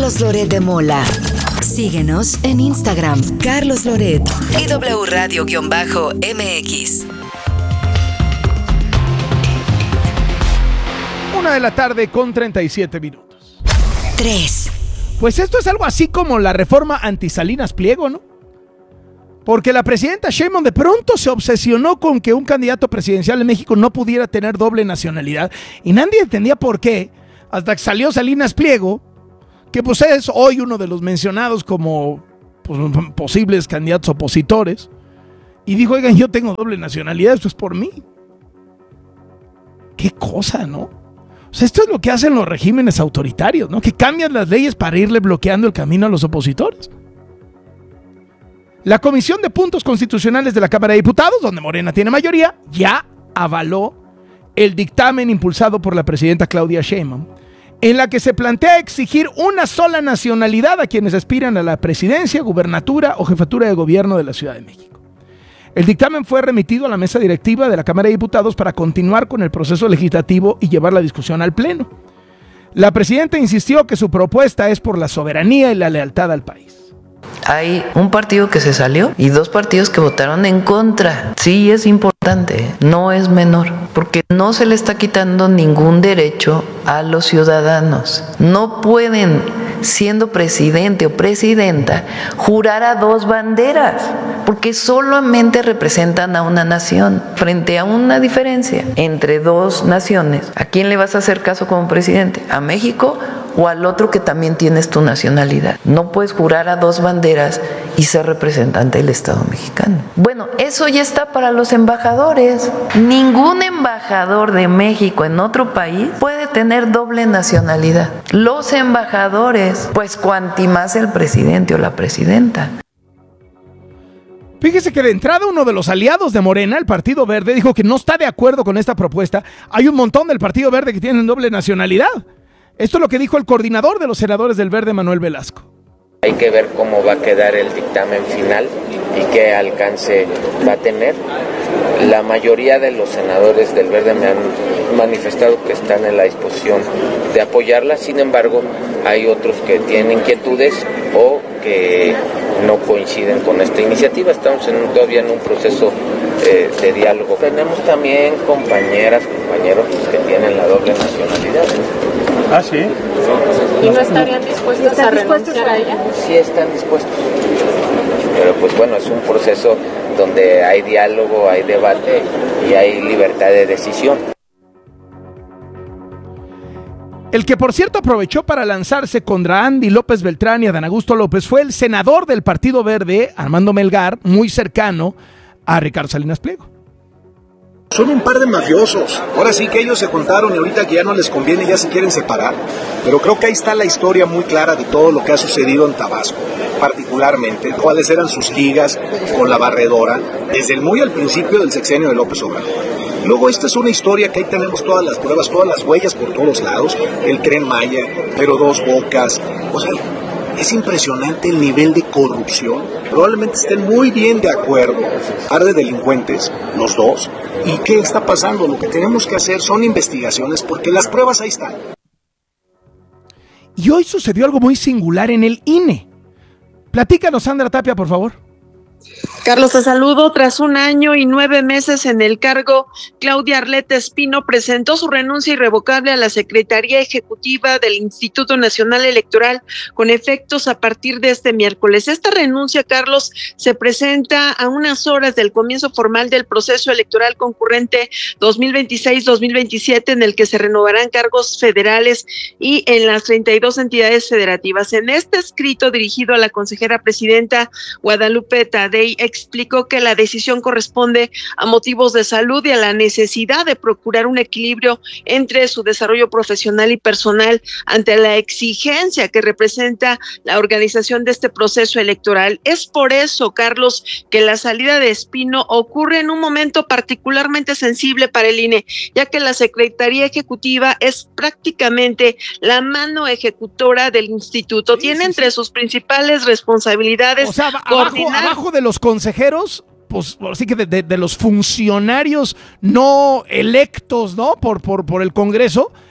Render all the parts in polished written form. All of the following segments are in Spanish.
Carlos Loret de Mola. Síguenos en Instagram, Carlos Loret y W Radio-MX. 1:37 PM. 3. Pues esto es algo así como la reforma anti-Salinas Pliego, ¿no? Porque la presidenta Sheinbaum de pronto se obsesionó con que un candidato presidencial en México no pudiera tener doble nacionalidad y nadie entendía por qué, hasta que salió Salinas Pliego, que pues es hoy uno de los mencionados como pues, posibles candidatos opositores, y dijo, oigan, yo tengo doble nacionalidad, esto es por mí. Qué cosa, ¿no? O sea, esto es lo que hacen los regímenes autoritarios, ¿no? Que cambian las leyes para irle bloqueando el camino a los opositores. La Comisión de Puntos Constitucionales de la Cámara de Diputados, donde Morena tiene mayoría, ya avaló el dictamen impulsado por la presidenta Claudia Sheinbaum, en la que se plantea exigir una sola nacionalidad a quienes aspiran a la presidencia, gubernatura o jefatura de gobierno de la Ciudad de México. El dictamen fue remitido a la mesa directiva de la Cámara de Diputados para continuar con el proceso legislativo y llevar la discusión al Pleno. La presidenta insistió que su propuesta es por la soberanía y la lealtad al país. Hay un partido que se salió y 2 partidos que votaron en contra. Sí, es importante, no es menor, porque no se le está quitando ningún derecho a los ciudadanos. No pueden, siendo presidente o presidenta, jurar a 2 banderas, porque solamente representan a una nación. Frente a una diferencia entre 2 naciones, ¿a quién le vas a hacer caso como presidente? ¿A México o al otro que también tienes tu nacionalidad? No puedes jurar a 2 banderas y ser representante del Estado mexicano. Bueno, eso ya está para los embajadores. Ningún embajador de México en otro país puede tener doble nacionalidad. Los embajadores, pues cuanti más el presidente o la presidenta. Fíjese que de entrada uno de los aliados de Morena, el Partido Verde, dijo que no está de acuerdo con esta propuesta. Hay un montón del Partido Verde que tienen doble nacionalidad. Esto es lo que dijo el coordinador de los senadores del Verde, Manuel Velasco. Hay que ver cómo va a quedar el dictamen final y qué alcance va a tener. La mayoría de los senadores del Verde me han manifestado que están en la disposición de apoyarla. Sin embargo, hay otros que tienen inquietudes o que no coinciden con esta iniciativa. Estamos todavía en un proceso de diálogo. Tenemos también compañeros que tienen la doble nacionalidad. Ah, sí. ¿Y no estarían dispuestos a renunciar a ella? Sí están dispuestos. Pero pues bueno, es un proceso donde hay diálogo, hay debate y hay libertad de decisión. El que por cierto aprovechó para lanzarse contra Andy López Beltrán y Adán Augusto López fue el senador del Partido Verde, Armando Melgar, muy cercano a Ricardo Salinas Pliego. Son un par de mafiosos. Ahora sí que ellos se juntaron y ahorita que ya no les conviene ya se quieren separar. Pero creo que ahí está la historia muy clara de todo lo que ha sucedido en Tabasco, particularmente cuáles eran sus ligas con la barredora desde muy al principio del sexenio de López Obrador. Luego esta es una historia que ahí tenemos todas las pruebas, todas las huellas por todos lados, el Tren Maya, pero Dos Bocas, o sea, es impresionante el nivel de corrupción. Probablemente estén muy bien de acuerdo, par de delincuentes, los dos. ¿Y qué está pasando? Lo que tenemos que hacer son investigaciones porque las pruebas ahí están. Y hoy sucedió algo muy singular en el INE. Platícanos, Sandra Tapia, por favor. Carlos, te saludo. Tras 1 año y 9 meses en el cargo, Claudia Arleta Espino presentó su renuncia irrevocable a la Secretaría Ejecutiva del Instituto Nacional Electoral con efectos a partir de este miércoles. Esta renuncia, Carlos, se presenta a unas horas del comienzo formal del proceso electoral concurrente 2026-2027, en el que se renovarán cargos federales y en las 32 entidades federativas. En este escrito dirigido a la consejera presidenta Guadalupe Tadei, explicó que la decisión corresponde a motivos de salud y a la necesidad de procurar un equilibrio entre su desarrollo profesional y personal ante la exigencia que representa la organización de este proceso electoral. Es por eso, Carlos, que la salida de Espino ocurre en un momento particularmente sensible para el INE, ya que la Secretaría Ejecutiva es prácticamente la mano ejecutora del instituto. Tiene entre sus principales responsabilidades, o sea, abajo de los consejeros, pues así que de los funcionarios no electos, ¿no? por el Congreso,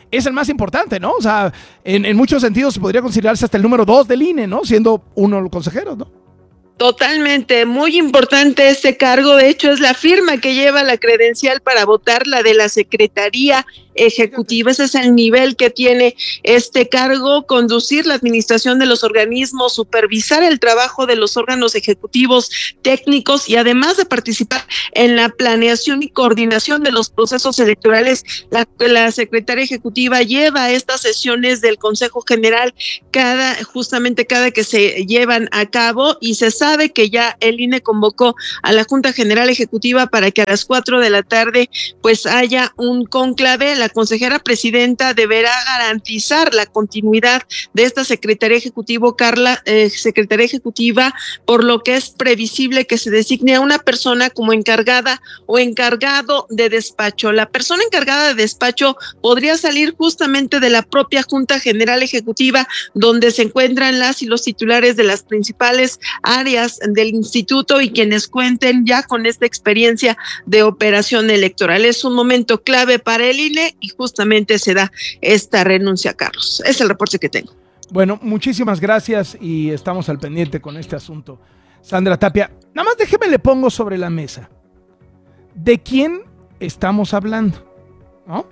es el más importante, ¿no? O sea, en muchos sentidos podría considerarse hasta el número 2 del INE, ¿no? Siendo uno de los consejeros, ¿no? Totalmente, muy importante este cargo. De hecho, es la firma que lleva la credencial para votar, la de la Secretaría Ejecutiva. Ese es el nivel que tiene este cargo: conducir la administración de los organismos, supervisar el trabajo de los órganos ejecutivos técnicos y además de participar en la planeación y coordinación de los procesos electorales. La Secretaría Ejecutiva lleva estas sesiones del Consejo General cada que se llevan a cabo, y se sabe que ya el INE convocó a la Junta General Ejecutiva para que a las 4 de la tarde pues haya un cónclave. La consejera presidenta deberá garantizar la continuidad de esta Secretaría Ejecutiva, por lo que es previsible que se designe a una persona como encargada o encargado de despacho. La persona encargada de despacho podría salir justamente de la propia Junta General Ejecutiva, donde se encuentran las y los titulares de las principales áreas del instituto y quienes cuenten ya con esta experiencia de operación electoral. Es un momento clave para el INE y justamente se da esta renuncia, Carlos. Es el reporte que tengo. Bueno, muchísimas gracias y estamos al pendiente con este asunto. Sandra Tapia, nada más déjeme le pongo sobre la mesa de quién estamos hablando, ¿no?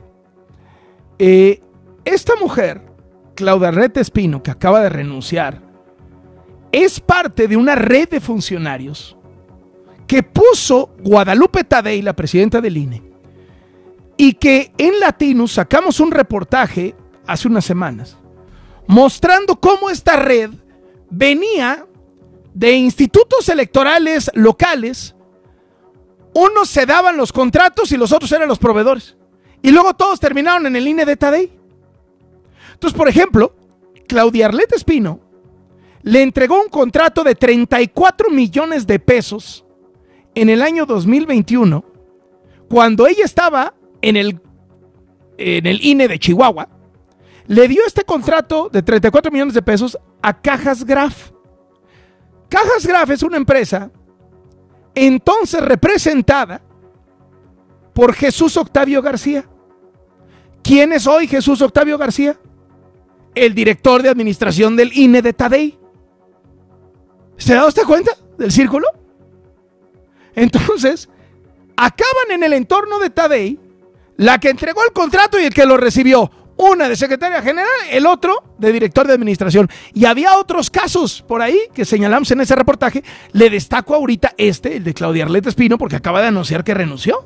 Esta mujer, Claudia Arlette Espino, que acaba de renunciar, es parte de una red de funcionarios que puso Guadalupe Tadei, la presidenta del INE, y que en Latinus sacamos un reportaje hace unas semanas mostrando cómo esta red venía de institutos electorales locales. Unos se daban los contratos y los otros eran los proveedores, y luego todos terminaron en el INE de Tadei. Entonces, por ejemplo, Claudia Arlette Espino le entregó un contrato de 34 millones de pesos en el año 2021, cuando ella estaba en el INE de Chihuahua. Le dio este contrato de 34 millones de pesos a Cajas Graf. Cajas Graf es una empresa entonces representada por Jesús Octavio García. ¿Quién es hoy Jesús Octavio García? El director de administración del INE de Tadei. ¿Se da usted cuenta del círculo? Entonces, acaban en el entorno de Tadei, la que entregó el contrato y el que lo recibió, una de secretaria general, el otro de director de administración. Y había otros casos por ahí que señalamos en ese reportaje. Le destaco ahorita el de Claudia Arlette Espino, porque acaba de anunciar que renunció.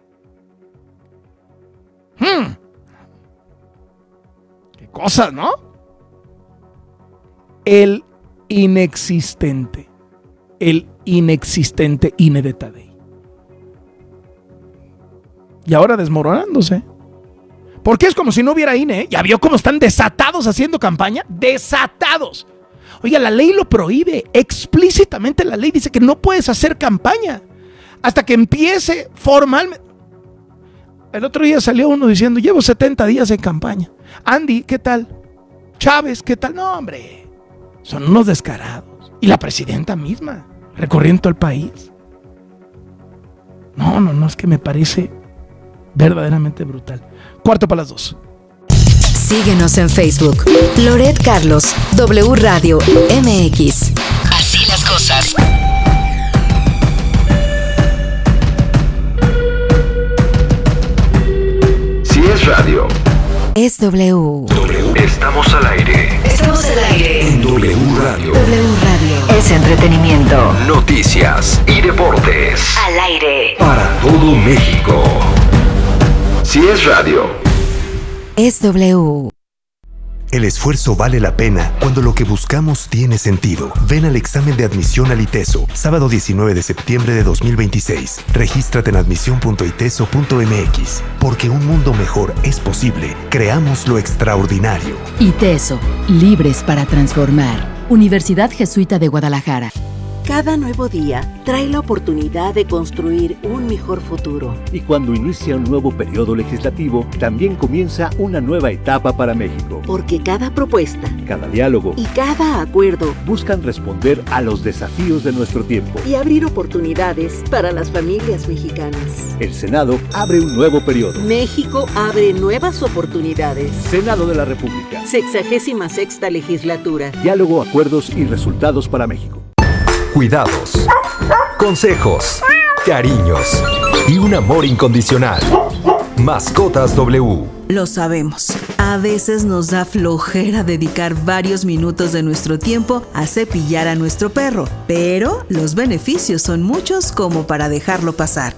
Qué cosas, ¿no? El inexistente INE de Tadei. Y ahora desmoronándose. Porque es como si no hubiera INE, ¿eh? ¿Ya vio cómo están desatados haciendo campaña? ¡Desatados! Oiga, la ley lo prohíbe. Explícitamente la ley dice que no puedes hacer campaña hasta que empiece formalmente. El otro día salió uno diciendo: llevo 70 días en campaña. Andy, ¿qué tal? Chávez, ¿qué tal? No, hombre. Son unos descarados. Y la presidenta misma, recorriendo todo el país. No, es que me parece verdaderamente brutal. 1:45. Síguenos en Facebook. Loret Carlos, W Radio MX. Así las cosas. Si es radio, es W. Estamos al aire. Estamos al aire. En W Radio. W Radio. Es entretenimiento. Noticias y deportes. Al aire. Para todo México. Si es radio, es W. El esfuerzo vale la pena cuando lo que buscamos tiene sentido. Ven al examen de admisión al ITESO, sábado 19 de septiembre de 2026. Regístrate en admisión.iteso.mx. Porque un mundo mejor es posible. Creamos lo extraordinario. ITESO, libres para transformar. Universidad Jesuita de Guadalajara. Cada nuevo día trae la oportunidad de construir un mejor futuro. Y cuando inicia un nuevo periodo legislativo, también comienza una nueva etapa para México. Porque cada propuesta, cada diálogo y cada acuerdo buscan responder a los desafíos de nuestro tiempo y abrir oportunidades para las familias mexicanas. El Senado abre un nuevo periodo. México abre nuevas oportunidades. Senado de la República. 66ª legislatura. Diálogo, acuerdos y resultados para México. Cuidados, consejos, cariños y un amor incondicional. Mascotas W. Lo sabemos. A veces nos da flojera dedicar varios minutos de nuestro tiempo a cepillar a nuestro perro, pero los beneficios son muchos como para dejarlo pasar.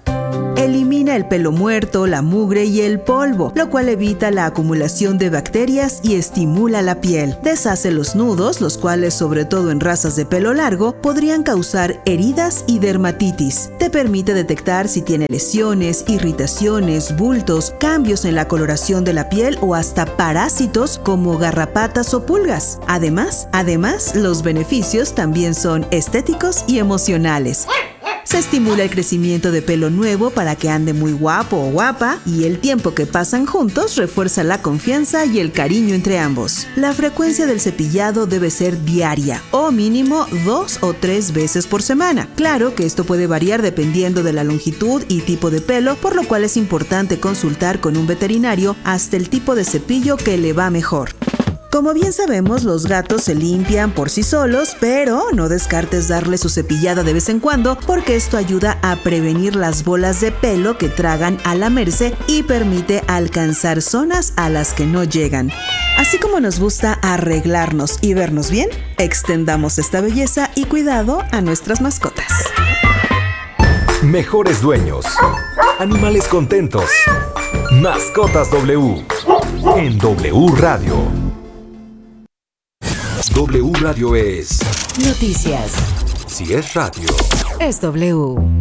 Elimina el pelo muerto, la mugre y el polvo, lo cual evita la acumulación de bacterias y estimula la piel. Deshace los nudos, los cuales, sobre todo en razas de pelo largo, podrían causar heridas y dermatitis. Te permite detectar si tiene lesiones, irritaciones, bultos, cambios en la coloración de la piel o hasta parásitos como garrapatas o pulgas. Además, los beneficios también son estéticos y emocionales. Se estimula el crecimiento de pelo nuevo para que ande muy guapo o guapa, y el tiempo que pasan juntos refuerza la confianza y el cariño entre ambos. La frecuencia del cepillado debe ser diaria o mínimo 2 o 3 veces por semana. Claro que esto puede variar dependiendo de la longitud y tipo de pelo, por lo cual es importante consultar con un veterinario hasta el tipo de cepillo que le va mejor. Como bien sabemos, los gatos se limpian por sí solos, pero no descartes darle su cepillada de vez en cuando, porque esto ayuda a prevenir las bolas de pelo que tragan al lamerse y permite alcanzar zonas a las que no llegan. Así como nos gusta arreglarnos y vernos bien, extendamos esta belleza y cuidado a nuestras mascotas. Mejores dueños. Animales contentos. Mascotas W. En W Radio. W Radio es... Noticias. Si es radio, es W.